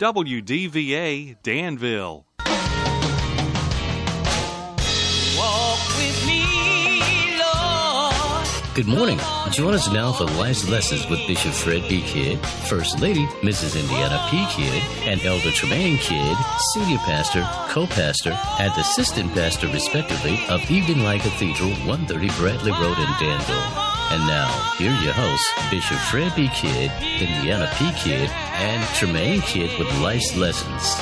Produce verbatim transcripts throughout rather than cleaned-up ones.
W D V A Danville. Good morning. Join us now for Life's Lessons with Bishop Fred B. Kidd, First Lady Missus Indiana P. Kidd, and Elder Tremaine Kidd, Senior Pastor, Co-Pastor, and Assistant Pastor, respectively, of Evening Light Cathedral, one thirty Bradley Road in Danville. And now, here are your hosts, Bishop Fred B. Kidd, Indiana P. Kidd, and Tremaine Kidd with Life's Lessons.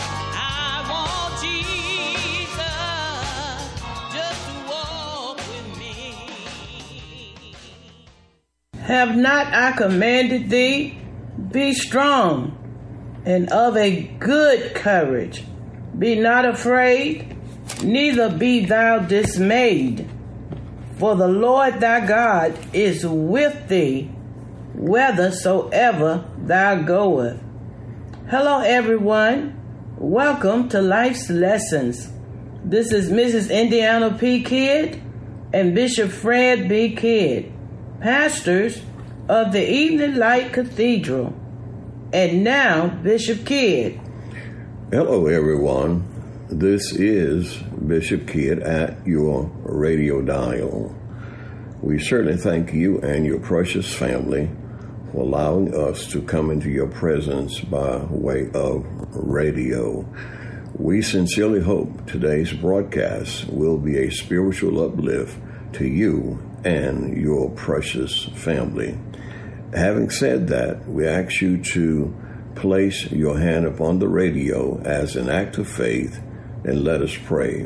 Have not I commanded thee? Be strong and of a good courage. Be not afraid, neither be thou dismayed. For the Lord thy God is with thee, whithersoever thou goest. Hello, everyone. Welcome to Life's Lessons. This is Missus Indiana P. Kidd and Bishop Fred B. Kidd, pastors of the Evening Light Cathedral. And now, Bishop Kidd. Hello, everyone. This is Bishop Kidd at your radio dial. We certainly thank you and your precious family for allowing us to come into your presence by way of radio. We sincerely hope today's broadcast will be a spiritual uplift to you and your precious family. Having said that, we ask you to place your hand upon the radio as an act of faith and let us pray.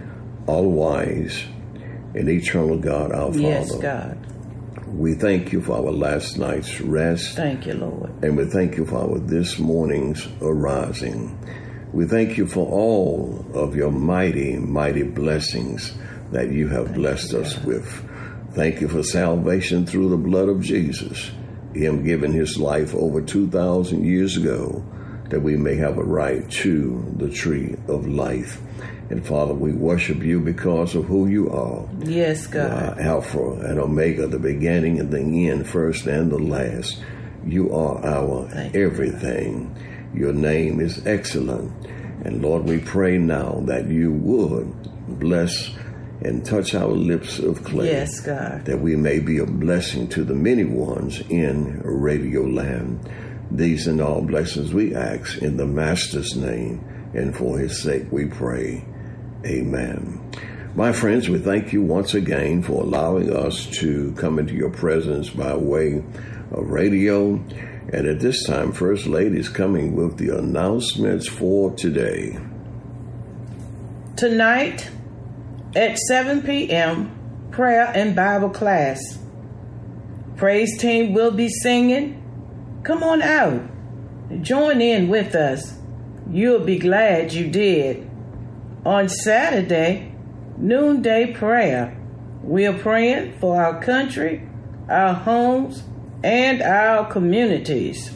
All-wise and eternal God, our Father. Yes, God. We thank you for our last night's rest. Thank you, Lord. And we thank you for our this morning's arising. We thank you for all of your mighty, mighty blessings that you have thank blessed you, us God. with. Thank you for salvation through the blood of Jesus, him giving his life over two thousand years ago, that we may have a right to the tree of life. And Father, we worship you because of who you are. Yes, God. You are Alpha and Omega, the beginning and the end, first and the last. You are our Thank everything. You, your name is excellent. And Lord, we pray now that you would bless and touch our lips of clay. Yes, God. That we may be a blessing to the many ones in Radio Land. These and all blessings we ask in the Master's name, and for his sake we pray. Amen. My friends, we thank you once again for allowing us to come into your presence by way of radio. And at this time, First Lady is coming with the announcements for today. Tonight, at seven p.m., prayer and Bible class. Praise team will be singing. Come on out. Join in with us. You'll be glad you did. On Saturday, noonday prayer. We are praying for our country, our homes, and our communities.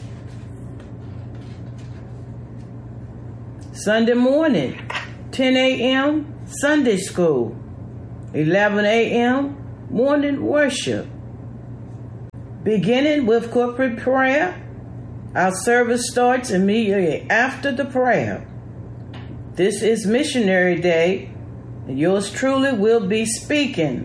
Sunday morning, ten a.m., Sunday school. eleven a.m., morning worship. Beginning with corporate prayer, our service starts immediately after the prayer. This is Missionary Day, and yours truly will be speaking.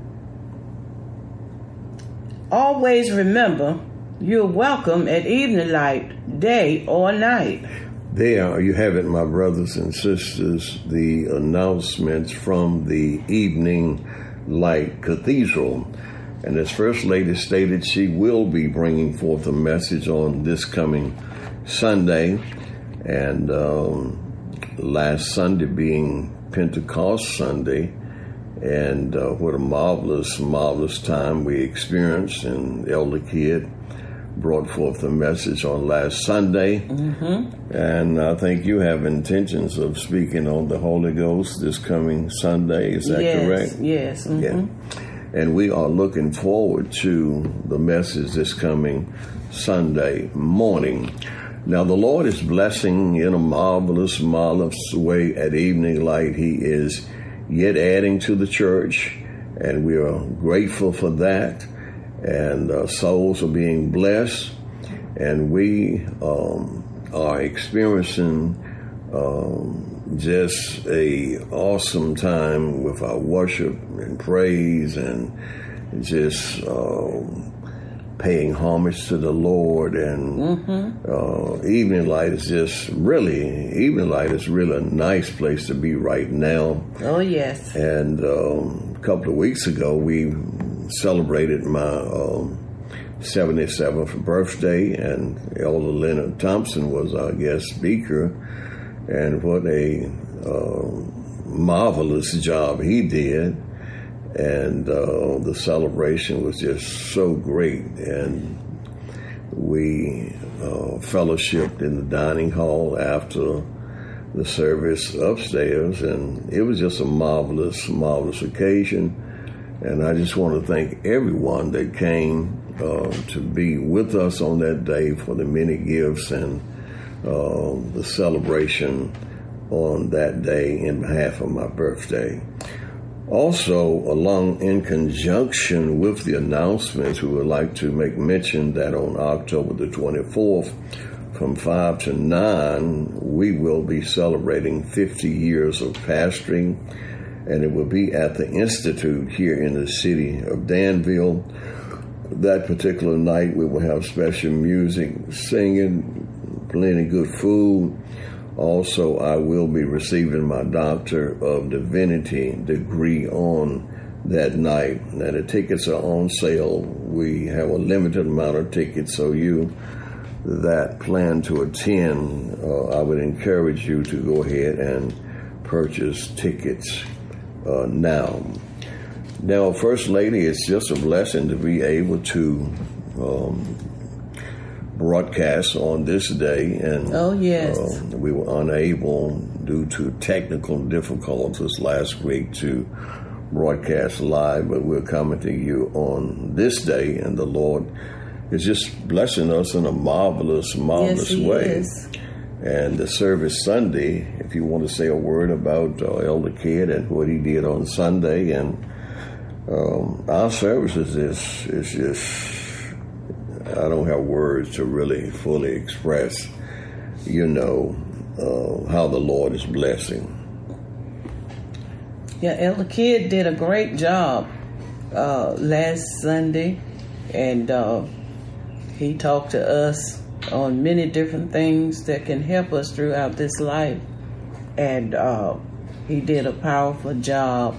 Always remember, you're welcome at Evening Light, day or night. There you have it, my brothers and sisters, the announcements from the Evening Light Cathedral. And as First Lady stated, she will be bringing forth a message on this coming Sunday. And um, last Sunday being Pentecost Sunday. And uh, what a marvelous, marvelous time we experienced. And Elder Kidd brought forth a message on last Sunday. Mm-hmm. And I think you have intentions of speaking on the Holy Ghost this coming Sunday. Is that yes, correct? Yes. Mm-hmm. Yeah. And we are looking forward to the message this coming Sunday morning. Now, the Lord is blessing in a marvelous, marvelous way at Evening Light. He is yet adding to the church, and we are grateful for that. And uh, souls are being blessed, and we um, are experiencing um, just a awesome time with our worship and praise and just um, paying homage to the Lord. And mm-hmm. uh, Evening Light is just really, Evening Light is really a nice place to be right now. Oh, yes. And um, a couple of weeks ago, we celebrated my um, seventy-seventh birthday, and Elder Leonard Thompson was our guest speaker. And what a uh, marvelous job he did. And uh, the celebration was just so great. And we uh, fellowshiped in the dining hall after the service upstairs. And it was just a marvelous, marvelous occasion. And I just want to thank everyone that came uh, to be with us on that day for the many gifts and uh, the celebration on that day in behalf of my birthday. Also, along in conjunction with the announcements, we would like to make mention that on October the twenty-fourth, from five to nine, we will be celebrating fifty years of pastoring, and it will be at the Institute here in the city of Danville. That particular night, we will have special music, singing, plenty good food. Also, I will be receiving my Doctor of Divinity degree on that night. Now, the tickets are on sale. We have a limited amount of tickets, so you that plan to attend, uh, I would encourage you to go ahead and purchase tickets uh, now. Now, First Lady, it's just a blessing to be able to um, broadcast on this day, and oh yes, uh, we were unable due to technical difficulties last week to broadcast live, but we're coming to you on this day, and the Lord is just blessing us in a marvelous, marvelous yes, he way. Is. And the service Sunday, if you want to say a word about uh, Elder Kidd and what he did on Sunday, and um, our services is is just, I don't have words to really fully express, you know, uh, how the Lord is blessing. Yeah, Elder Kidd did a great job uh, last Sunday, and uh, he talked to us on many different things that can help us throughout this life. And uh, he did a powerful job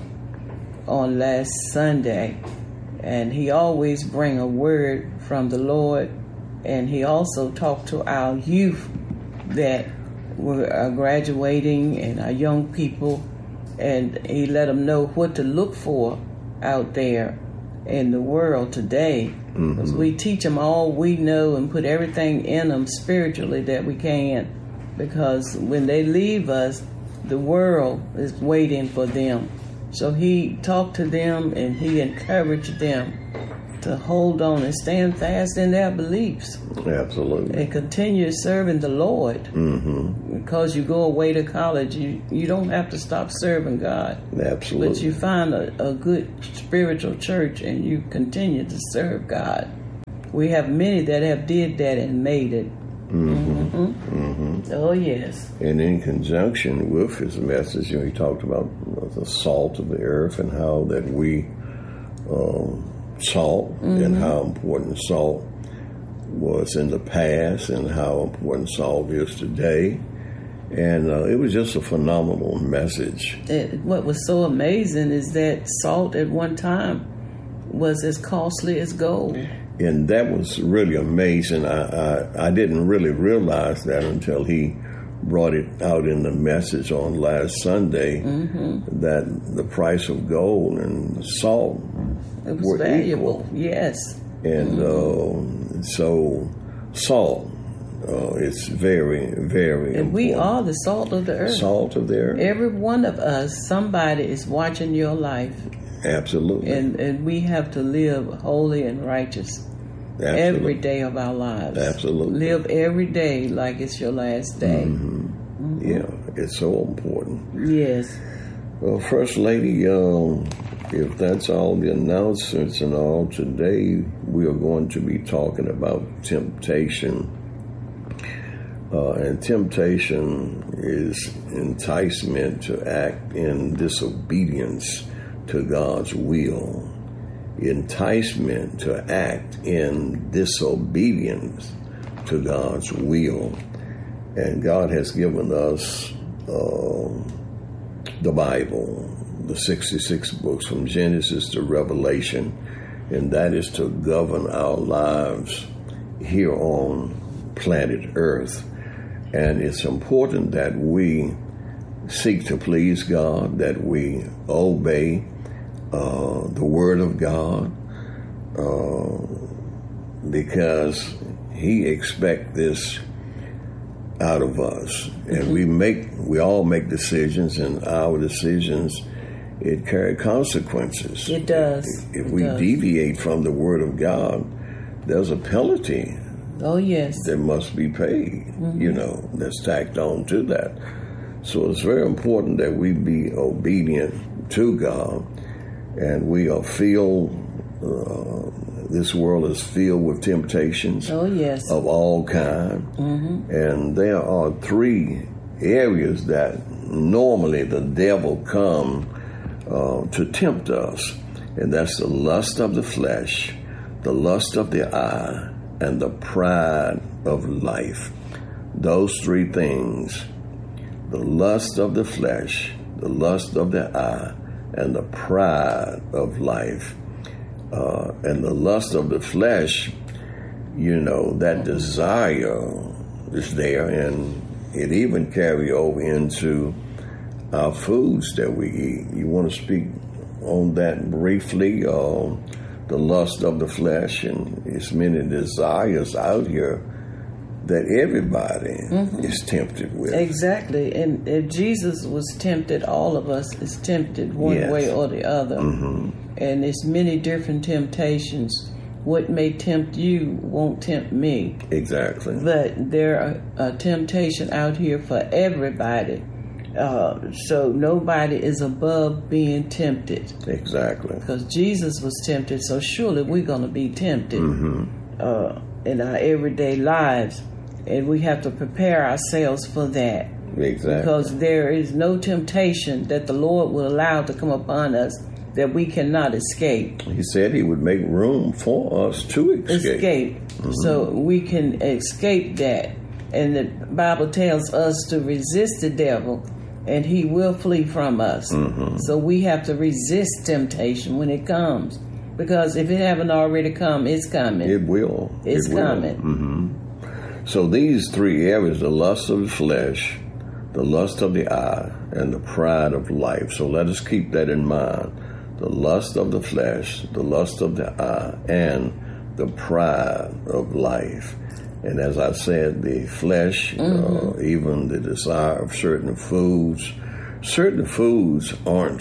on last Sunday. And he always bring a word from the Lord. And he also talked to our youth that were uh, graduating and our young people. And he let them know what to look for out there in the world today. Because mm-hmm. we teach them all we know and put everything in them spiritually that we can. Because when they leave us, the world is waiting for them. So he talked to them and he encouraged them to hold on and stand fast in their beliefs. Absolutely. And continue serving the Lord. Mm-hmm. Because you go away to college, you, you don't have to stop serving God. Absolutely. But you find a, a good spiritual church and you continue to serve God. We have many that have did that and made it. Mm-hmm. Mm-hmm. Mm-hmm. Oh, yes. And in conjunction with his message, you know, he talked about the salt of the earth and how that we um, salt mm-hmm. and how important salt was in the past and how important salt is today. And uh, it was just a phenomenal message. It, what was so amazing is that salt at one time was as costly as gold. And that was really amazing. I, I, I didn't really realize that until he brought it out in the message on last Sunday, mm-hmm. that the price of gold and salt it was were valuable. equal. Yes. And mm-hmm. uh, so salt, uh, it's very, very and important. We are the salt of the earth. Salt of the earth. Every one of us, somebody is watching your life. Absolutely. And and we have to live holy and righteous Absolutely. Every day of our lives. Absolutely. Live every day like it's your last day. Mm-hmm. Mm-hmm. Yeah, it's so important. Yes. Well, First Lady, um, if that's all the announcements and all, today we are going to be talking about temptation. Uh, and temptation is enticement to act in disobedience to God's will. Enticement to act in disobedience to God's will. And God has given us uh, the Bible, the sixty-six books from Genesis to Revelation, and that is to govern our lives here on planet Earth. And it's important that we seek to please God, that we obey uh, the Word of God, uh, because He expects this out of us. And mm-hmm. we make, we all make decisions, and our decisions, it carry consequences. It does. If, if it we does. deviate from the Word of God, there's a penalty. Oh, yes. That must be paid, mm-hmm. you know, that's tacked on to that. So it's very important that we be obedient to God, and we are filled, uh, this world is filled with temptations oh, yes. of all kind. Mm-hmm. And there are three areas that normally the devil come uh, to tempt us, and that's the lust of the flesh, the lust of the eye, and the pride of life. Those three things, the lust of the flesh, the lust of the eye, and the pride of life. Uh, and the lust of the flesh, you know, that desire is there, and it even carry over into our foods that we eat. You want to speak on that briefly? Uh, the lust of the flesh, and it's many desires out here that everybody mm-hmm. is tempted with. Exactly. And if Jesus was tempted, all of us is tempted one yes. way or the other. Mm-hmm. And it's many different temptations. What may tempt you won't tempt me. Exactly. But there are a temptation out here for everybody. Uh, so nobody is above being tempted. Exactly. Because Jesus was tempted, so surely we're going to be tempted mm-hmm. uh, in our everyday lives. And we have to prepare ourselves for that. Exactly. Because there is no temptation that the Lord will allow to come upon us that we cannot escape. He said He would make room for us to escape. Escape. Mm-hmm. So we can escape that. And the Bible tells us to resist the devil, and he will flee from us. Mm-hmm. So we have to resist temptation when it comes. Because if it haven't already come, it's coming. It will. It's it will. coming. Mm-hmm. So these three areas, the lust of the flesh, the lust of the eye, and the pride of life. So let us keep that in mind. The lust of the flesh, the lust of the eye, and the pride of life. And as I said, the flesh, mm-hmm. uh, even the desire of certain foods, certain foods aren't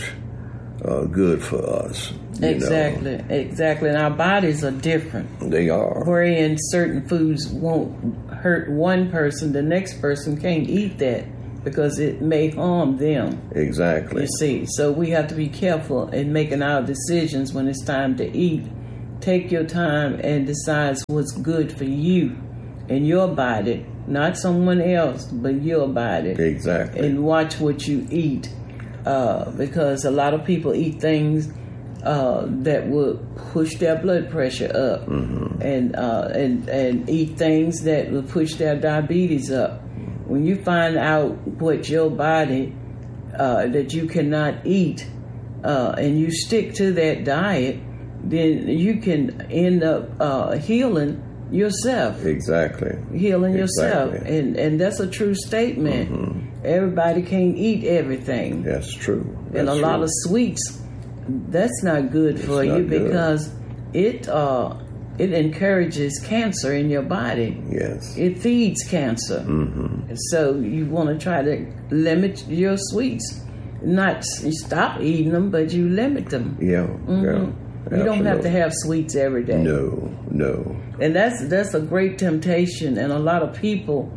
uh, good for us. Exactly, know. exactly. And our bodies are different. They are. Wherein certain foods won't hurt one person, the next person can't eat that because it may harm them. Exactly. You see, so we have to be careful in making our decisions when it's time to eat. Take your time and decide what's good for you and your body, not someone else, but your body. Exactly. And watch what you eat, uh, because a lot of people eat things uh, that will push their blood pressure up, mm-hmm. and uh, and and eat things that will push their diabetes up. When you find out what your body uh, that you cannot eat, uh, and you stick to that diet, then you can end up uh, healing yourself. Exactly. Healing yourself. Exactly. And and that's a true statement. Mm-hmm. Everybody can't eat everything. That's true. That's and a true. lot of sweets, that's not good it's for not you good. because it uh, it encourages cancer in your body. Yes. It feeds cancer. Mm-hmm. So you want to try to limit your sweets. Not stop eating them, but you limit them. Yeah. Mm-hmm. Yeah. You don't have to Absolutely. have sweets every day. No, no. And that's that's a great temptation. And a lot of people,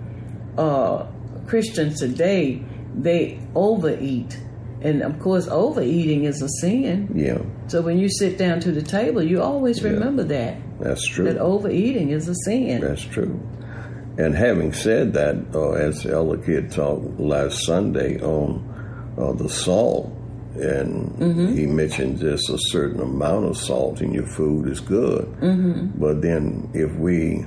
uh, Christians today, they overeat. And of course, overeating is a sin. Yeah. So when you sit down to the table, you always remember yeah. that. That's true. That overeating is a sin. That's true. And having said that, uh, as Elder Kidd talked last Sunday on uh, the salt, and mm-hmm. he mentioned just a certain amount of salt in your food is good. Mm-hmm. But then if we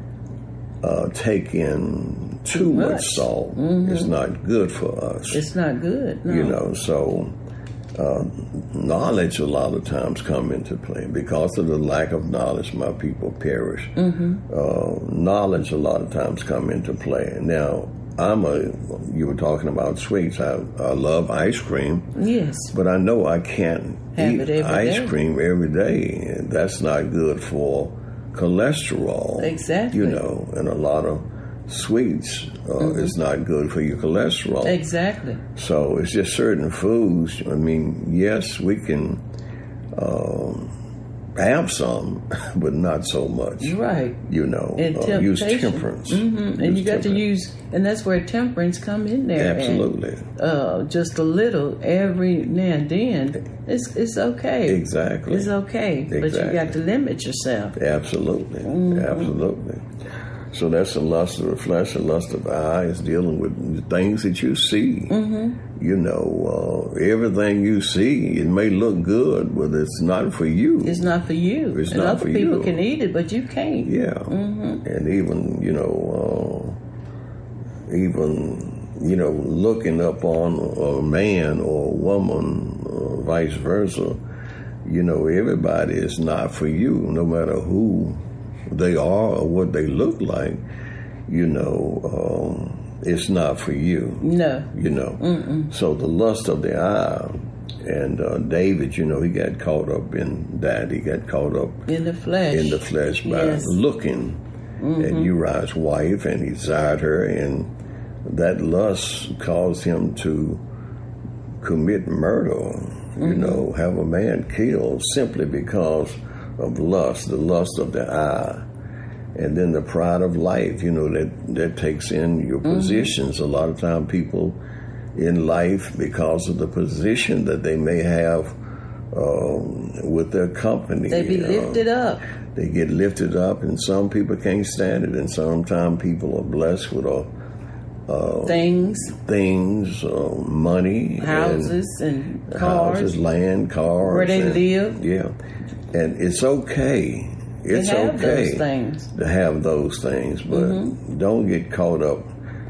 uh, take in too, too much. much salt, mm-hmm. it's not good for us. It's not good, no. You know, so uh, knowledge a lot of times come into play. Because of the lack of knowledge, my people perish. Mm-hmm. Uh, knowledge a lot of times come into play. Now, I'm a, you were talking about sweets. I, I love ice cream. Yes. But I know I can't Have eat it every ice day. cream every day. That's not good for cholesterol. Exactly. You know, and a lot of sweets uh, mm-hmm. is not good for your cholesterol. Exactly. So it's just certain foods. I mean, yes, we can um, have some, but not so much. Right. You know, and uh, use temperance. Mm-hmm. And use you got temperance. to use, and that's where temperance come in there. Absolutely. And, uh, just a little every now and then. It's it's okay. Exactly. It's okay. Exactly. But you got to limit yourself. Absolutely. Mm-hmm. Absolutely. So that's the lust of the flesh, the lust of the eye is dealing with the things that you see. Mm-hmm. You know, uh, everything you see, it may look good, but it's not for you. It's not for you. It's and not other for people you. can eat it, but you can't. Yeah. Mm-hmm. And even, you know, uh, even, you know, looking up on a man or a woman, or vice versa, you know, everybody is not for you, no matter who they are or what they look like. You know, um, it's not for you. No. You know. Mm-mm. So the lust of the eye, and uh, David, you know, he got caught up in that. He got caught up in the flesh. In the flesh by yes. looking mm-hmm. at Uriah's wife, and he desired her, and that lust caused him to commit murder. Mm-hmm. You know, have a man killed simply because of lust, the lust of the eye. And then the pride of life, you know, that, that takes in your mm-hmm. positions. A lot of time people in life, because of the position that they may have um, with their company, they be lifted uh, up. They get lifted up, and some people can't stand it. And sometimes people are blessed with a Uh, things, things, uh, money, houses, and, and cars, houses, land, cars, where they and, live. Yeah, and it's okay. It's to have okay those things. to have those things, but mm-hmm. don't get caught up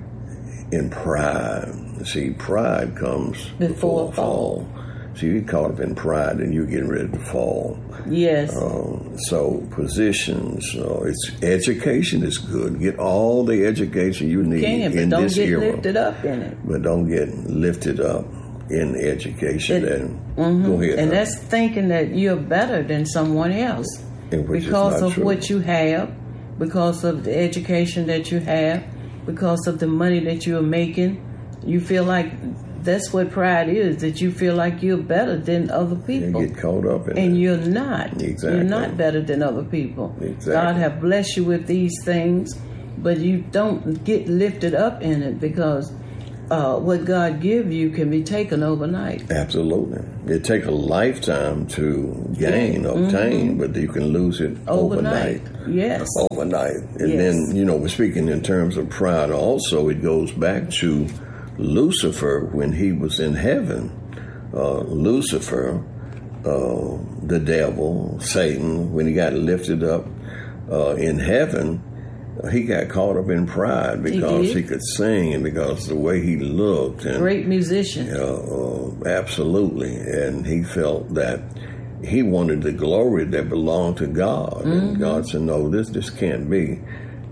in pride. See, pride comes before, before a fall. See, you get caught up in pride, and you're getting ready to fall. Yes. Um, so positions, uh, it's education is good. Get all the education you need can, but in don't this get era. lifted up in it. But don't get lifted up in education. It, and mm-hmm. go ahead. And huh? that's thinking that you're better than someone else because of true. what you have, because of the education that you have, because of the money that you're making. You feel like that's what pride is, that you feel like you're better than other people. You get caught up in And it. you're not. Exactly. You're not better than other people. Exactly. God have blessed you with these things, but you don't get lifted up in it because uh, what God give you can be taken overnight. Absolutely. It takes a lifetime to gain, mm-hmm. obtain, but you can lose it overnight. Overnight. Yes. Overnight. And yes. then, you know, we're speaking in terms of pride also, it goes back to Lucifer when he was in heaven. Uh, Lucifer, uh, the devil, Satan, when he got lifted up uh, in heaven, he got caught up in pride because he, he could sing and because the way he looked. And, great musician. Uh, absolutely. And he felt that he wanted the glory that belonged to God. Mm-hmm. And God said, no, this, this can't be.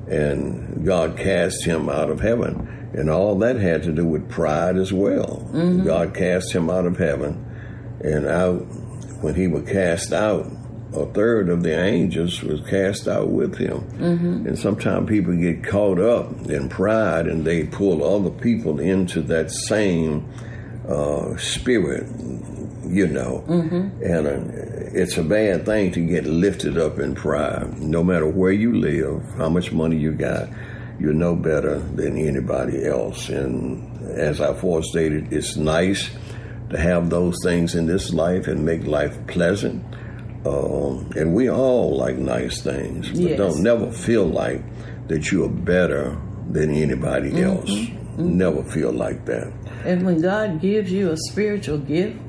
And God cast him out of heaven. And all that had to do with pride as well. Mm-hmm. God cast him out of heaven. And out, when he was cast out, a third of the angels was cast out with him. Mm-hmm. And sometimes people get caught up in pride and they pull other people into that same uh, spirit, you know. Mm-hmm. And uh, it's a bad thing to get lifted up in pride. No matter where you live, how much money you got, you're no better than anybody else. And as I forestated, it's nice to have those things in this life and make life pleasant. Um, and we all like nice things, but yes. don't never feel like that you are better than anybody mm-hmm. else. Mm-hmm. Never feel like that. And when God gives you a spiritual gift,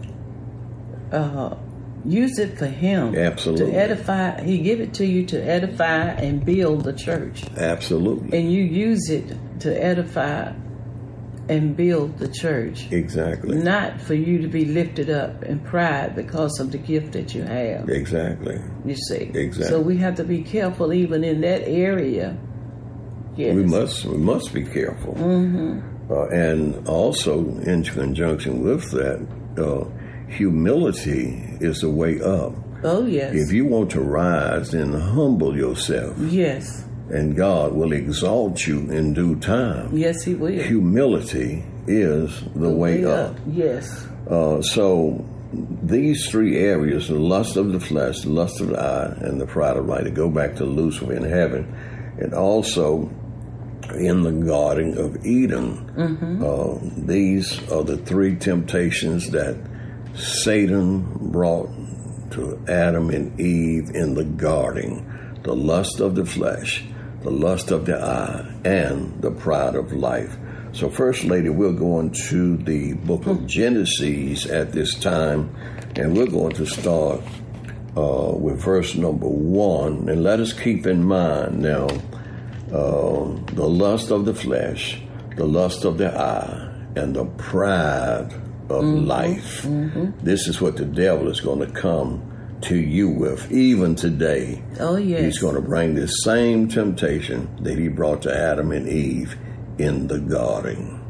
uh, use it for Him. Absolutely. To edify. He give it to you to edify and build the church. Absolutely. And you use it to edify and build the church. Exactly. Not for you to be lifted up in pride because of the gift that you have. Exactly. You see. Exactly. So we have to be careful even in that area. Yes. We must we must be careful. Mm-hmm. Uh, and also in conjunction with that, uh, humility is the way up. Oh, yes. If you want to rise, then humble yourself. Yes. And God will exalt you in due time. Yes, He will. Humility is the, the way, way up. up. Yes. Uh, so these three areas, the lust of the flesh, the lust of the eye, and the pride of life, to go back to Lucifer in heaven, and also in the Garden of Eden. Mm-hmm. Uh, these are the three temptations that Satan brought to Adam and Eve in the garden: the lust of the flesh, the lust of the eye, and the pride of life. So, First Lady, we're going to the book of Genesis at this time, and we're going to start uh, with verse number one. And let us keep in mind now uh, the lust of the flesh, the lust of the eye, and the pride of mm-hmm. life. Mm-hmm. This is what the devil is going to come to you with, even today. Oh, yes. He's going to bring the same temptation that he brought to Adam and Eve in the garden.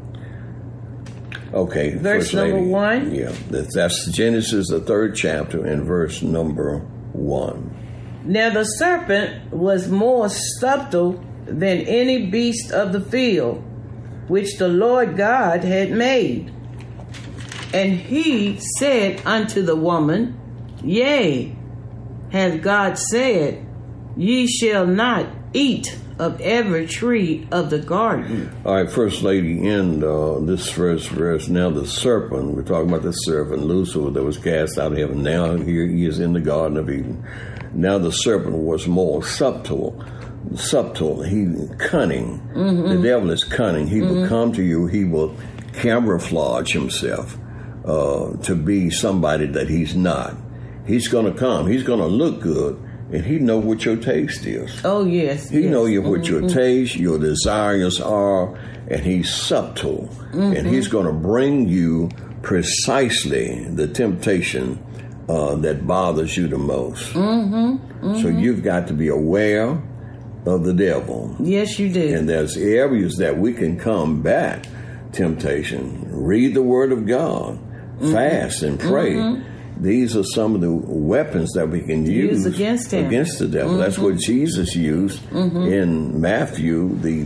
Okay. Verse number lady. one? Yeah. That's Genesis, the third chapter, and verse number one. Now the serpent was more subtle than any beast of the field, which the Lord God had made. And he said unto the woman, Yea, hath God said, Ye shall not eat of every tree of the garden. All right, First Lady, in uh, this first verse, now the serpent, we're talking about the serpent, Lucifer, that was cast out of heaven. Now here he is in the Garden of Eden. Now the serpent was more subtle, subtle, he cunning. Mm-hmm. The devil is cunning. He mm-hmm. will come to you, he will camouflage himself uh, to be somebody that he's not. He's going to come. He's going to look good, and he know what your taste is. Oh, yes. He yes. know you, what mm-hmm. your taste, your desires are, and he's subtle. Mm-hmm. And he's going to bring you precisely the temptation uh, that bothers you the most. Mm-hmm. Mm-hmm. So you've got to be aware of the devil. Yes, you do. And there's areas that we can combat temptation. Read the Word of God. Mm-hmm. Fast and pray. Mm-hmm. These are some of the weapons that we can use, use against him. Against the devil. Mm-hmm. That's what Jesus used mm-hmm. in Matthew, the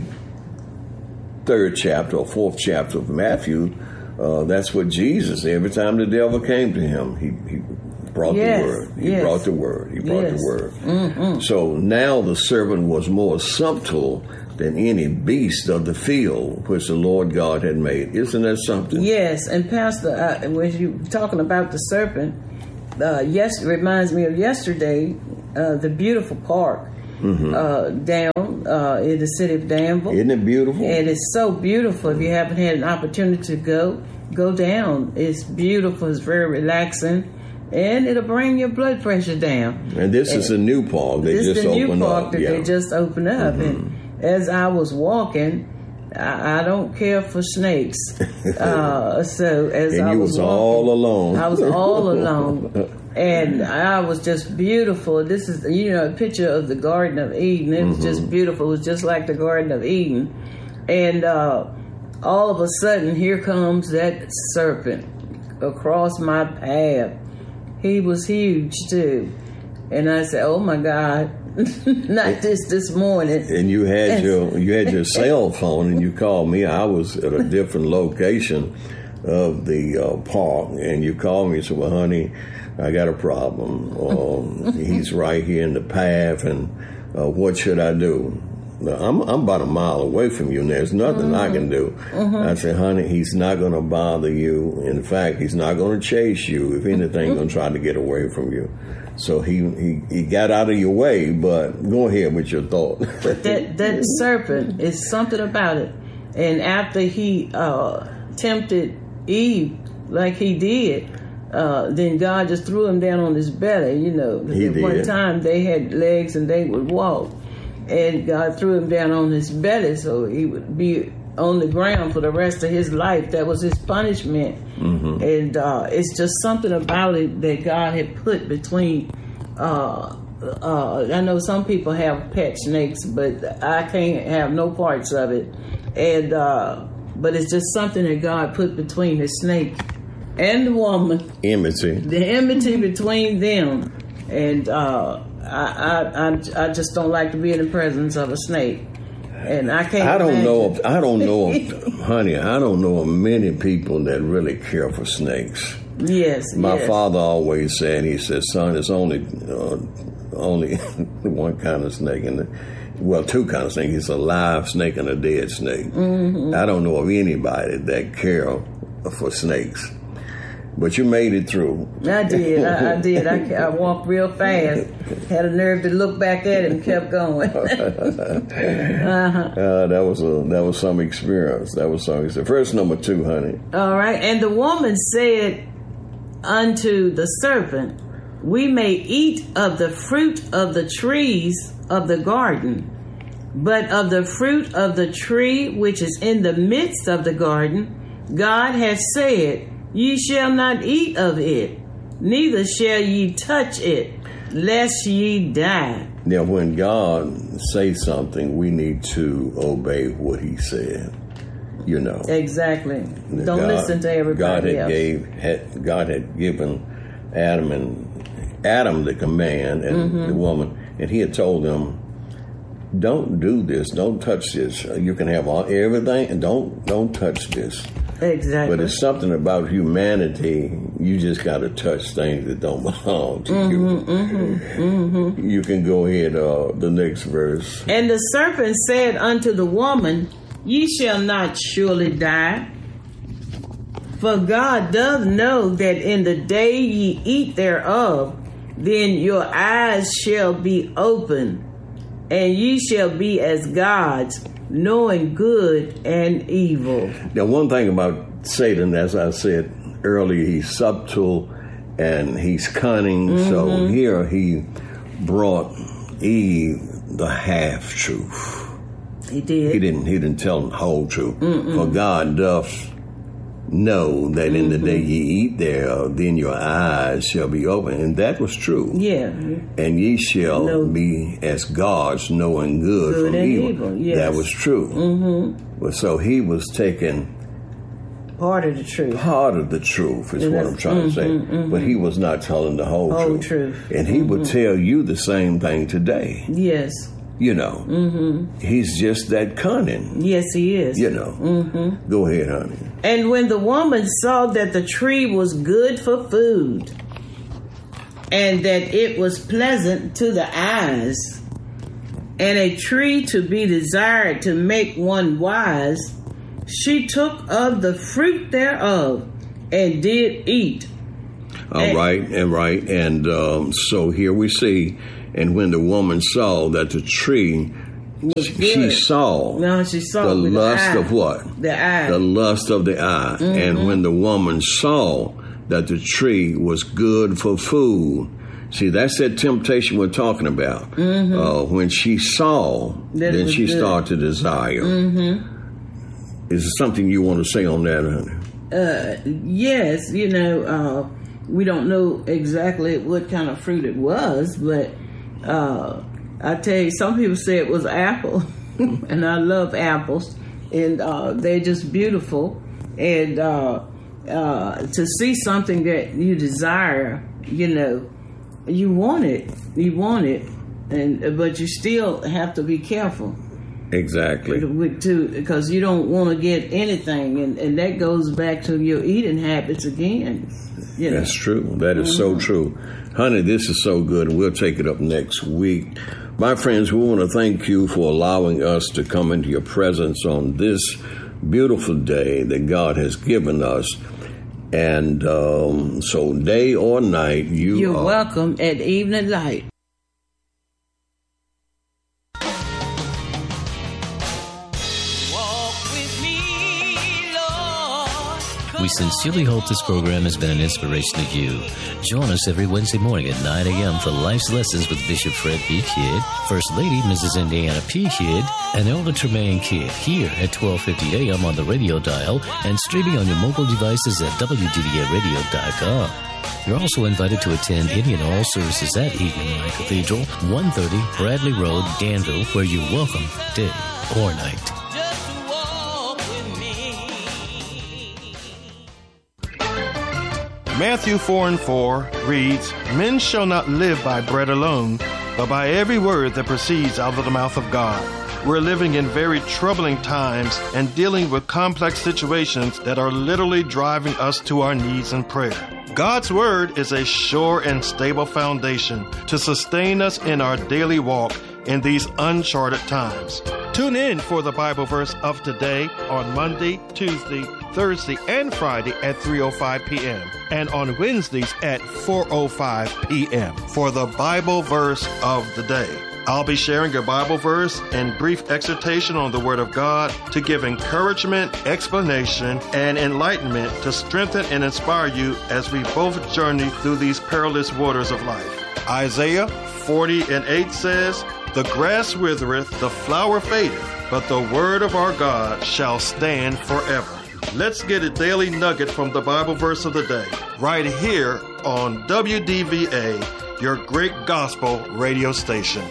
third chapter or fourth chapter of Matthew. Uh, that's what Jesus, every time the devil came to him, he, he brought yes. the word. He yes. brought the word. He brought yes. the word. Mm-hmm. So now the serpent was more subtle than any beast of the field which the Lord God had made. Isn't that something? Yes, and Pastor, uh, when you were talking about the serpent, uh, yes, it reminds me of yesterday, uh, the beautiful park mm-hmm. uh, down uh, in the city of Danville. Isn't it beautiful? And it's so beautiful. If you haven't had an opportunity to go, go down. It's beautiful. It's very relaxing. And it'll bring your blood pressure down. And this and is a new park. They this just is the opened new park up. that yeah. they just opened up. Mm-hmm. And as I was walking, I, I don't care for snakes. Uh, so as and I you was, was walking, all alone. I was all alone. And I was just beautiful. This is, you know, a picture of the Garden of Eden. It was mm-hmm. just beautiful. It was just like the Garden of Eden. And uh, all of a sudden, here comes that serpent across my path. He was huge, too. And I said, oh, my God. Not this this morning. And you had your you had your cell phone, and you called me. I was at a different location of the uh, park, and you called me and said, well, honey, I got a problem. Um, he's right here in the path, and uh, what should I do? Now, I'm, I'm about a mile away from you, and there's nothing mm-hmm. I can do. Mm-hmm. I said, honey, he's not going to bother you. In fact, he's not going to chase you. If anything, he's going to try to get away from you. So he, he, he got out of your way, but go ahead with your thought. But that, that serpent is something about it. And after he uh, tempted Eve like he did, uh, then God just threw him down on his belly, you know. He At did. one time they had legs and they would walk. And God threw him down on his belly so he would be on the ground for the rest of his life. That was his punishment. Mm-hmm. And uh, it's just something about it that God had put between. Uh, uh, I know some people have pet snakes, but I can't have no parts of it. And uh, but it's just something that God put between the snake and the woman. Enmity. The enmity between them. And uh, I, I, I, I just don't like to be in the presence of a snake. And I can't. I don't imagine. know. If, I don't know, if, honey. I don't know of many people that really care for snakes. Yes. My yes. father always said. He said, "Son, it's only uh, only one kind of snake, and well, two kind of snakes. It's a live snake and a dead snake." Mm-hmm. I don't know of anybody that care for snakes. But you made it through. I did. I, I did. I, I walked real fast. Had a nerve to look back at it and kept going. uh-huh. uh, that was a that was some experience. That was some experience. Verse number two, honey. All right. And the woman said unto the serpent, "We may eat of the fruit of the trees of the garden, but of the fruit of the tree which is in the midst of the garden, God hath said, Ye shall not eat of it, neither shall ye touch it, lest ye die." Now, when God says something, we need to obey what He said. You know, Exactly. Don't God, listen to everybody God had else. gave had, God had given Adam and Adam the command, and Mm-hmm. the woman, and He had told them, "Don't do this. Don't touch this. You can have all, everything, and don't don't touch this." Exactly. But it's something about humanity. You just got to touch things that don't belong to mm-hmm, you. Mm-hmm, mm-hmm. You can go ahead. Uh, the next verse. And the serpent said unto the woman, Ye shall not surely die. For God doth know that in the day ye eat thereof, then your eyes shall be open, and ye shall be as gods, knowing good and evil. Now, one thing about Satan, as I said earlier, he's subtle and he's cunning. Mm-hmm. So here he brought Eve the half truth. He did. He didn't. He didn't tell them the whole truth. Mm-mm. For God doth know that mm-hmm. in the day ye eat thereof, then your eyes shall be open, and that was true. Yeah. And ye shall no. be as gods, knowing good, good from and evil. evil. Yes. That was true. Mm-hmm. But so he was taking part of the truth. Part of the truth is and what I'm trying mm-hmm, to say. Mm-hmm. But he was not telling the whole, whole truth. truth. And he mm-hmm. would tell you the same thing today. Yes. You know, mm-hmm. he's just that cunning. Yes, he is. You know. Mm-hmm. Go ahead, honey. And when the woman saw that the tree was good for food, and that it was pleasant to the eyes, and a tree to be desired to make one wise, she took of the fruit thereof and did eat. All and, right, and right. And um, so here we see, and when the woman saw that the tree, she saw, no, she saw the lust the of what? The eye. The lust of the eye. Mm-hmm. And when the woman saw that the tree was good for food, see, that's that temptation we're talking about. Mm-hmm. Uh, when she saw, that then she good. started to desire. Mm-hmm. Is there something you want to say on that, honey? Uh, yes, you know, uh, we don't know exactly what kind of fruit it was, but uh, I tell you, some people say it was apple, and I love apples, and uh, they're just beautiful. And uh, uh, to see something that you desire, you know, you want it, you want it, and but you still have to be careful. Exactly. To, because you don't want to get anything, and, and that goes back to your eating habits again. You know? That's true. That is mm-hmm. so true. Honey, this is so good, and we'll take it up next week. My friends, we want to thank you for allowing us to come into your presence on this beautiful day that God has given us. And um, so day or night, you You're are welcome at Evening Light. We sincerely hope this program has been an inspiration to you. Join us every Wednesday morning at nine a.m. for Life's Lessons with Bishop Fred B. Kidd, First Lady Missus Indiana P. Kidd, and Elder Tremaine Kidd here at twelve fifty a.m. on the radio dial and streaming on your mobile devices at w d v a radio dot com. You're also invited to attend any and all services at Evening Light Cathedral, one thirty Bradley Road, Danville, where you're welcome day or night. Matthew four and four reads, "Men shall not live by bread alone, but by every word that proceeds out of the mouth of God." We're living in very troubling times and dealing with complex situations that are literally driving us to our knees in prayer. God's Word is a sure and stable foundation to sustain us in our daily walk in these uncharted times. Tune in for the Bible verse of today on Monday, Tuesday, Thursday, and Friday at three oh five p.m. and on Wednesdays at four oh five p.m. for the Bible verse of the day. I'll be sharing a Bible verse and brief exhortation on the Word of God to give encouragement, explanation, and enlightenment to strengthen and inspire you as we both journey through these perilous waters of life. Isaiah forty and eight says, "The grass withereth, the flower fadeth, but the word of our God shall stand forever." Let's get a daily nugget from the Bible verse of the day, right here on W D V A, your great gospel radio station.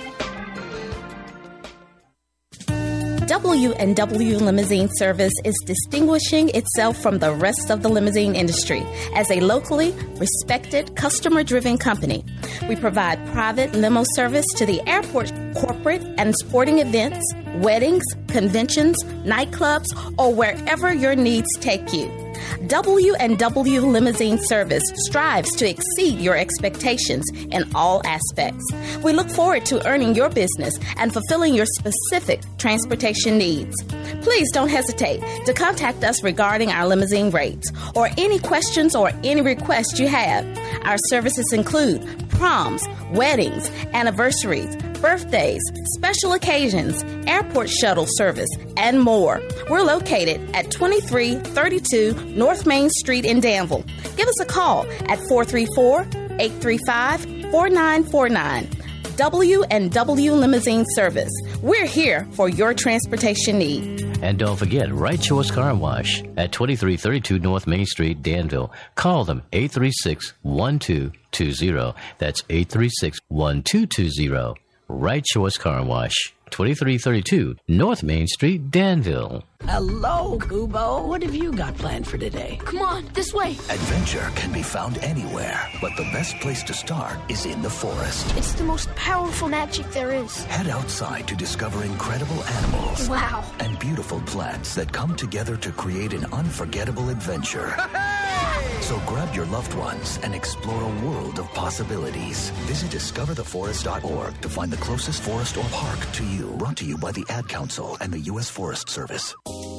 W and W Limousine Service is distinguishing itself from the rest of the limousine industry as a locally respected, customer-driven company. We provide private limo service to the airport, corporate and sporting events, weddings, conventions, nightclubs, or wherever your needs take you. W and W Limousine Service strives to exceed your expectations in all aspects. We look forward to earning your business and fulfilling your specific transportation needs. Please don't hesitate to contact us regarding our limousine rates or any questions or any requests you have. Our services include proms, weddings, anniversaries, birthdays, special occasions, airport shuttle service, and more. We're located at twenty-three thirty-two North Main Street in Danville. Give us a call at four three four, eight three five, four nine four nine. W and W Limousine Service. We're here for your transportation need. And don't forget, Right Choice Car Wash at twenty-three thirty-two North Main Street, Danville. Call them eight three six, one two two zero. That's eight three six, one two two zero. Right Choice Car Wash, twenty-three thirty-two North Main Street, Danville. Hello, Kubo. What have you got planned for today? Come on, this way. Adventure can be found anywhere, but the best place to start is in the forest. It's the most powerful magic there is. Head outside to discover incredible animals. Wow. And beautiful plants that come together to create an unforgettable adventure. Hey! So grab your loved ones and explore a world of possibilities. Visit discover the forest dot org to find the closest forest or park to you. Brought to you by the Ad Council and the U S Forest Service.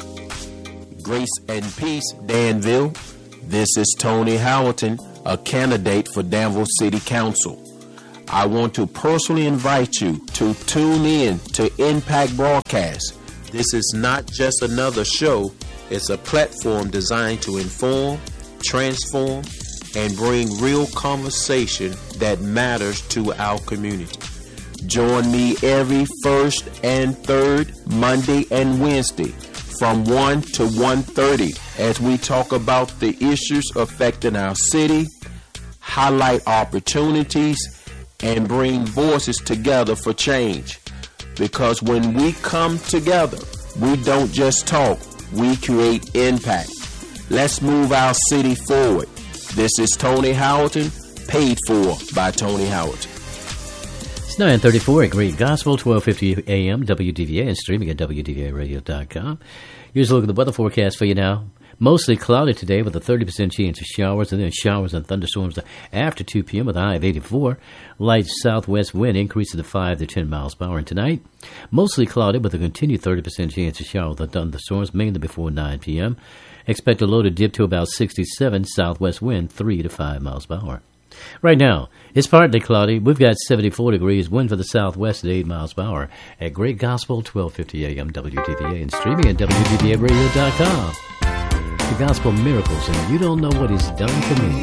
Grace and peace, Danville. This is Tony Howerton, a candidate for Danville City Council. I want to personally invite you to tune in to Impact Broadcast. This is not just another show. It's a platform designed to inform, transform, and bring real conversation that matters to our community. Join me every first and third Monday and Wednesday from one to one thirty as we talk about the issues affecting our city, highlight opportunities, and bring voices together for change. Because when we come together, we don't just talk, we create impact. Let's move our city forward. This is Tony Howerton, paid for by Tony Howerton. It's nine thirty-four at Great Gospel, twelve fifty a.m. W D V A, and streaming at w d v a radio dot com. Here's a look at the weather forecast for you now. Mostly cloudy today with a thirty percent chance of showers and then showers and thunderstorms after two p.m. with a high of eighty-four. Light southwest wind increases to five to ten miles per hour. And tonight, mostly cloudy with a continued thirty percent chance of showers and thunderstorms mainly before nine p.m. Expect a low to dip to about sixty-seven, southwest wind three to five miles per hour. Right now, it's partly cloudy. We've got seventy-four degrees, wind for the southwest at eight miles per hour. At Great Gospel, twelve fifty a.m. W D V A and streaming at W D V A radio dot com. The gospel miracles, and you don't know what he's done for me.